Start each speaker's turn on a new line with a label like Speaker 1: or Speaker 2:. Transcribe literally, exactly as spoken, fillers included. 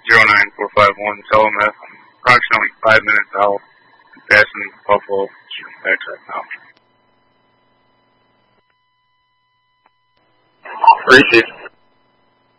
Speaker 1: zero nine four five one. Tell them that I'm approximately five minutes out. I'm passing Buffalo. Shooting back right now.
Speaker 2: Receive.